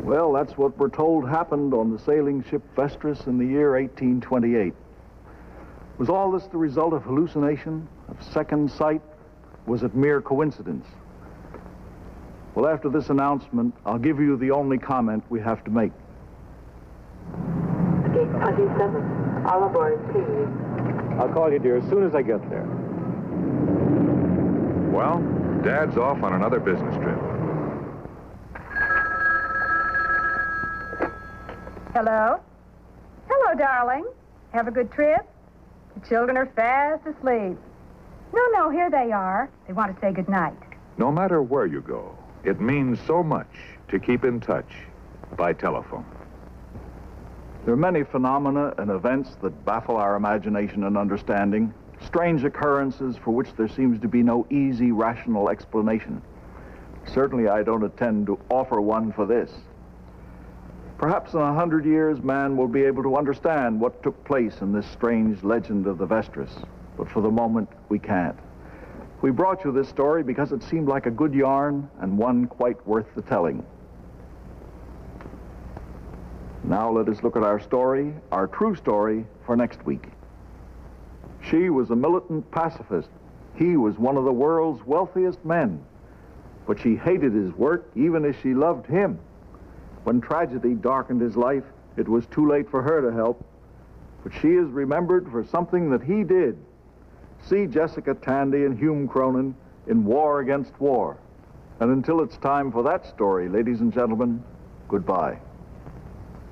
Well, that's what we're told happened on the sailing ship Vestris in the year 1828. Was all this the result of hallucination, of second sight? Was it mere coincidence? Well, after this announcement, I'll give you the only comment we have to make. Gate 27. All aboard, please. I'll call you, dear, as soon as I get there. Well, Dad's off on another business trip. Hello? Hello, darling. Have a good trip? The children are fast asleep. No, here they are. They want to say good night. No matter where you go, it means so much to keep in touch by telephone. There are many phenomena and events that baffle our imagination and understanding, strange occurrences for which there seems to be no easy, rational explanation. Certainly, I don't intend to offer one for this. Perhaps in 100 years, man will be able to understand what took place in this strange legend of the Vestris, but for the moment, we can't. We brought you this story because it seemed like a good yarn and one quite worth the telling. Now let us look at our story, our true story, for next week. She was a militant pacifist. He was one of the world's wealthiest men. But she hated his work even as she loved him. When tragedy darkened his life, it was too late for her to help. But she is remembered for something that he did. See Jessica Tandy and Hume Cronin in War Against War. And until it's time for that story, ladies and gentlemen, goodbye.